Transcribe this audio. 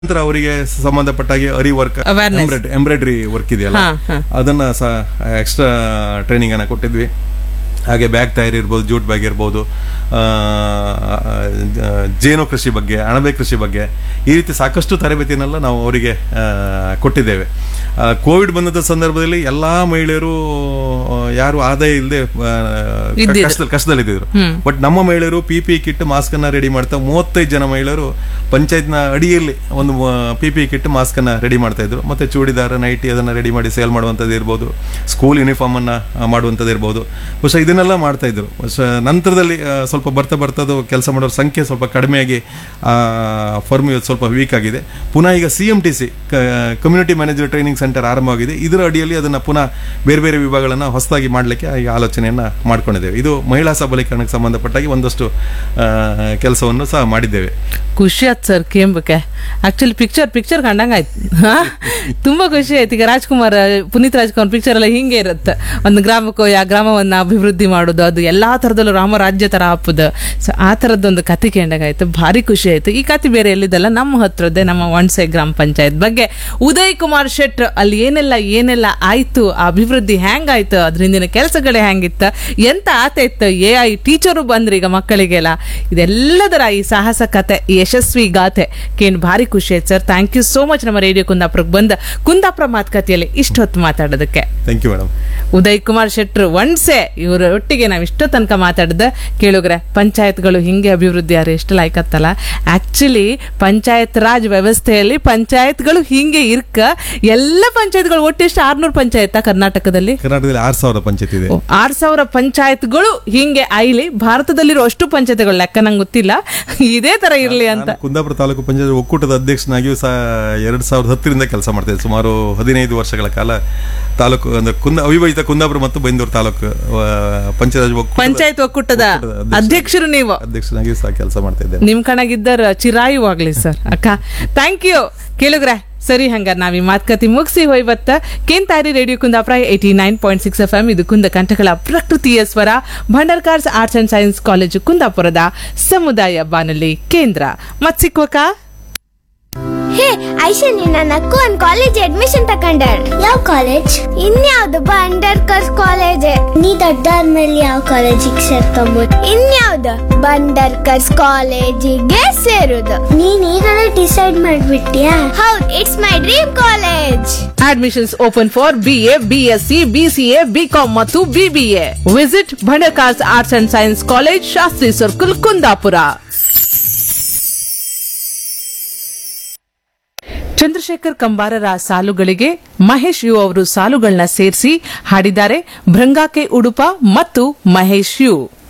ನಂತರ ಅವರಿಗೆ ಸಂಬಂಧಪಟ್ಟಾಗೆ ಅರಿ work embroidery work ಇದೆಯಲ್ಲ ಅದನ್ನ ಸಹ ಎಕ್ಸ್ಟ್ರಾ ಟ್ರೈನಿಂಗ್ ಅನ್ನ ಕೊಟ್ಟಿದ್ವಿ. ಹಾಗೆ ಬ್ಯಾಗ್ ತಯಾರಿ ಇರ್ಬೋದು, ಜೂಟ್ ಬ್ಯಾಗ್ ಇರ್ಬೋದು, ಜೇನು ಕೃಷಿ ಬಗ್ಗೆ, ಅಣಬೆ ಕೃಷಿ ಬಗ್ಗೆ, ಈ ರೀತಿ ಸಾಕಷ್ಟು ತರಬೇತಿನೆಲ್ಲ ನಾವು ಅವರಿಗೆ ಕೊಟ್ಟಿದ್ದೇವೆ. ಕೋವಿಡ್ ಬಂದ ಸಂದರ್ಭದಲ್ಲಿ ಎಲ್ಲಾ ಮಹಿಳೆಯರು ಯಾರು ಆದಾಯ ಇಲ್ಲದೆ ಕಷ್ಟದಲ್ಲಿದ್ದರು. ಬಟ್ ನಮ್ಮ ಮಹಿಳೆಯರು PPE ಕಿಟ್ ಮಾಸ್ಕ್ ಅನ್ನ ರೆಡಿ ಮಾಡ್ತಾ 35 ಜನ ಮಹಿಳೆಯರು ಪಂಚಾಯತ್ನ ಅಡಿಯಲ್ಲಿ ಒಂದು PPE ಕಿಟ್ ಮಾಸ್ಕ್ ಅನ್ನ ರೆಡಿ ಮಾಡ್ತಾ ಇದ್ರು. ಮತ್ತೆ ಚೂಡಿದಾರ, ನೈಟಿ ಅದನ್ನ ರೆಡಿ ಮಾಡಿ ಸೇಲ್ ಮಾಡುವಂತದ್ದು ಇರ್ಬೋದು, ಸ್ಕೂಲ್ ಯೂನಿಫಾರ್ಮ್ ಅನ್ನ ಮಾಡುವಂತದ್ದು ಇರ್ಬೋದು. ಬಹುಶಃ ಇದನ್ನೆಲ್ಲ ಮಾಡ್ತಾ ಇದ್ರು. ನಂತರದಲ್ಲಿ ಸ್ವಲ್ಪ ಬರ್ತದೋ ಕೆಲಸ ಮಾಡೋರ ಸಂಖ್ಯೆ ಸ್ವಲ್ಪ ಕಡಿಮೆಯಾಗಿ ಫರ್ಮ್ ಸ್ವಲ್ಪ ವೀಕ್ ಆಗಿದೆ. ಪುನಃ ಈಗ CMTC community manager training centre ಆರಂಭವಾಗಿದೆ. ಇದರ ಅಡಿಯಲ್ಲಿ ಅದನ್ನ ಪುನಃ ಬೇರೆ ಬೇರೆ ವಿಭಾಗಗಳನ್ನ ಹೊಸದಾಗಿ ಮಾಡಲಿಕ್ಕೆ ಈ ಆಲೋಚನೆಯನ್ನ ಮಾಡ್ಕೊಂಡಿದ್ದೇವೆ. ಇದು ಮಹಿಳಾ ಸಬಲೀಕರಣಕ್ಕೆ ಸಂಬಂಧಪಟ್ಟಾಗಿ ಒಂದಷ್ಟು ಕೆಲಸವನ್ನು ಸಹ ಮಾಡಿದ್ದೇವೆ. ಖುಷಿ ಆಯ್ತು ಸರ್ ಕೇಂಬಕ್ಕೆ. Actually picture ಕಂಡಂಗಾಯ್ತು. ತುಂಬಾ ಖುಷಿ ಆಯ್ತು. ಈಗ ಪುನೀತ್ ರಾಜ್ಕುಮಾರ್ ಪಿಕ್ಚರ್ ಎಲ್ಲ ಹಿಂಗೆ ಇರುತ್ತೆ. ಒಂದು ಗ್ರಾಮಕ್ಕೋ ಆ ಗ್ರಾಮವನ್ನ ಅಭಿವೃದ್ಧಿ ಮಾಡೋದು, ಅದು ಎಲ್ಲಾ ತರದಲ್ಲೂ ರಾಮರಾಜ್ಯ ತರ ಹಾಪುದು. ಸೊ ಆ ತರದ್ದೊಂದು ಕತೆ ಕೇಂಡಾಗಾಯ್ತು. ಭಾರಿ ಖುಷಿ ಆಯ್ತು. ಈ ಕತೆ ಬೇರೆ ಎಲ್ಲಿದ್ದಲ್ಲ, ನಮ್ಮ ಹತ್ರದ್ದೇ ನಮ್ಮ ವಣ್ಸೆ ಗ್ರಾಮ ಪಂಚಾಯತ್ ಬಗ್ಗೆ ಉದಯ್ ಕುಮಾರ್ ಶೆಟ್ರ್ ಅಲ್ಲಿ ಏನೆಲ್ಲ ಆಯ್ತು, ಆ ಅಭಿವೃದ್ಧಿ ಹೆಂಗಾಯ್ತು, ಅದ್ರ ಹಿಂದಿನ ಕೆಲಸಗಳೇ ಹೆಂಗಿತ್ತ, ಎಂತ ಆತೈತ್ತು, AI ಟೀಚರು ಬಂದ್ರಿ ಈಗ ಮಕ್ಕಳಿಗೆಲ್ಲ, ಇದೆಲ್ಲದರ ಈ ಸಾಹಸ ಕತೆ, ಈ ಯಶಸ್ವಿ ಗಾಥೆ ಕೇಳಿ ಭಾರಿ ಖುಷಿ ಆಯ್ತು sir. Thank you so much ನಮ್ಮ ರೇಡಿಯೋ ಕುಂದಾಪುರಕ್ಕೆ ಬಂದ ಕುಂದಾಪುರ ಮಾತುಕತೆಯಲ್ಲಿ ಇಷ್ಟೊತ್ತು ಮಾತಾಡೋದಕ್ಕೆ. Thank you madam. Uday Kumar ಶೆಟ್ರು ವಣ್ಸೆ ಇವರ ಒಟ್ಟಿಗೆ ನಾವು ಇಷ್ಟೋ ತನಕ ಮಾತಾಡಿದ ಕೇಳುಗ್ರೆ. ಪಂಚಾಯತ್ಗಳು ಹಿಂಗೆ ಅಭಿವೃದ್ಧಿ ಯಾರು ಎಷ್ಟು ಲಾಯ್ಕತ್ತಲ್ಲ. ಆಕ್ಚುಲಿ ಪಂಚಾಯತ್ ರಾಜ್ ವ್ಯವಸ್ಥೆಯಲ್ಲಿ ಪಂಚಾಯತ್ಗಳು ಹಿಂಗೆ ಇರ್ಕ ಎಲ್ಲ ಪಂಚಾಯತ್ಗಳು ಒಟ್ಟು ಎಷ್ಟು 600 ಪಂಚಾಯತ್ ಕರ್ನಾಟಕದಲ್ಲಿ 6,000 ಪಂಚಾಯತ್ ಇದೆ. 6,000 ಪಂಚಾಯತ್ಗಳು ಹಿಂಗೆ ಐಲಿ. ಭಾರತದಲ್ಲಿರೋ ಅಷ್ಟು ಪಂಚಾಯತ್ಗಳು ಲೆಕ್ಕ ನಂಗೆ ಗೊತ್ತಿಲ್ಲ, ಇದೇ ತರ ಇರ್ಲಿ ಅಂತ. ಕುಂದಾಪುರ ತಾಲೂಕು ಪಂಚಾಯತ್ ಒಕ್ಕೂಟದ ಅಧ್ಯಕ್ಷನಾಗಿಯೂ ಸಹ 2010ರಿಂದ ಕೆಲಸ ಮಾಡ್ತಾ ಇದ್ದೆ. ಸುಮಾರು 15 ವರ್ಷಗಳ ಕಾಲ ತಾಲೂಕು ಅಂದ್ರೆ ಅವಿಭಜಿತ ಕುಂದಾಪುರ ಮತ್ತು ಬೈಂದೂರು ತಾಲೂಕು ಪಂಚಾಯತ್ ಒಕ್ಕೂಟದ ಅಧ್ಯಕ್ಷರು ನೀವು. ಅಧ್ಯಕ್ಷನಾಗಿಯೂ ಸಹ ಕೆಲಸ ಮಾಡ್ತಾ ಇದ್ದೇನೆ. ನಿಮ್ ಕಣಗಿದ್ದರ ಚಿರಾಯು ಆಗ್ಲಿ ಸರ್. ಅಕ್ಕ ಥ್ಯಾಂಕ್ ಯು. ಕೇಳುಗ್ರೆ ಸರಿ, ಹಂಗಾರ ನಾವ್ ಈ ಮಾತುಕತೆ ಮುಗಿಸಿ ಹೋಯ್ಬತ್ತ. ಕೇಂತಾರಿ ರೇಡಿಯೋ ಕುಂದಾಪುರ 89.6 FM. ಇದು ಕುಂದ ಕಂಠಗಳ ಪ್ರಕೃತಿಯ ಸ್ವರ. Bhandarkars arts and science college ಕುಂದಾಪುರದ ಸಮುದಾಯ ಬಾನುಲಿ ಕೇಂದ್ರ. ಮತ್ ಸಿಕ್ವಕ. ಹೇ ಐಶಾ, ನನ್ನ ಅಕ್ಕ ಒಂದ್ ಕಾಲೇಜ್ ಅಡ್ಮಿಷನ್ ತಕೊಂಡಾಳ. ಯಾವ ಕಾಲೇಜ್? ಇನ್ಯಾವ್ದು? ಬಂಡರ್ಕರ್ಸ್ ಕಾಲೇಜ್. ನೀ ದೊಡ್ಡಾದ್ಮೇಲೆ ಯಾವ ಕಾಲೇಜಿಗೆ ಸೇರ್ಕೊಂಬೋದು? ಇನ್ಯಾವ್ದು? ಬಂಡರ್ಕರ್ಸ್ ಕಾಲೇಜಿಗೆ ಸೇರುದು. ನೀನ್ ಈಗಲೇ ಡಿಸೈಡ್ ಮಾಡ್ಬಿಟ್ಯಾ? ಹೌದು, it's my dream college. Admissions open for BA, BSc, BCA, BCom ಮತ್ತು BBA. Visit Bhandarkars arts and science college, Shastri circle, Kundapura. Chandrashekhar ಕಂಬಾರರ ಸಾಲುಗಳಿಗೆ Mahesh you ಅವರು ಸಾಲುಗಳನ್ನ ಸೇರಿಸಿ ಹಾಡಿದ್ದಾರೆ ಭೃಂಗಾಕೆ ಉಡುಪ ಮತ್ತು ಮಹೇಶ್ ಯು.